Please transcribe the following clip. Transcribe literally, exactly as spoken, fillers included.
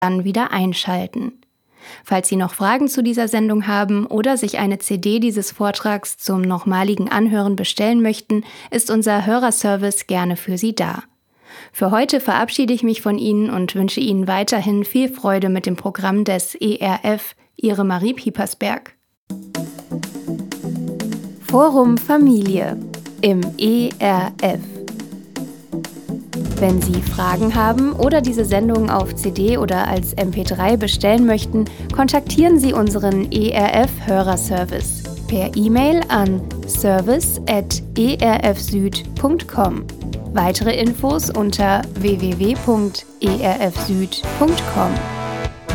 dann wieder einschalten. Falls Sie noch Fragen zu dieser Sendung haben oder sich eine C D dieses Vortrags zum nochmaligen Anhören bestellen möchten, ist unser Hörerservice gerne für Sie da. Für heute verabschiede ich mich von Ihnen und wünsche Ihnen weiterhin viel Freude mit dem Programm des E R F, Ihre Marie Piepersberg. Forum Familie im E R F. Wenn Sie Fragen haben oder diese Sendung auf C D oder als M P drei bestellen möchten, kontaktieren Sie unseren E R F-Hörerservice per E-Mail an service at e r f süd punkt com. Weitere Infos unter w w w punkt e r f süd punkt com.